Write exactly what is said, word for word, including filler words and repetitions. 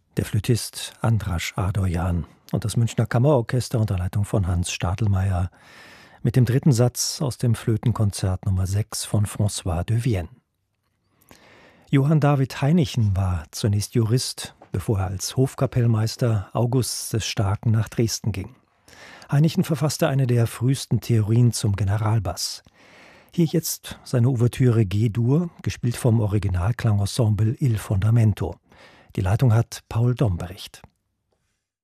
Der Flötist Andras Adoyan und das Münchner Kammerorchester unter Leitung von Hans Stadelmeier mit dem dritten Satz aus dem Flötenkonzert Nummer sechs von François de Vienne. Johann David Heinichen war zunächst Jurist, bevor er als Hofkapellmeister Augusts des Starken nach Dresden ging. Heinichen verfasste eine der frühesten Theorien zum Generalbass. Hier jetzt seine Ouvertüre G-Dur, gespielt vom Originalklangensemble Il Fondamento. Die Leitung hat Paul Dombrecht.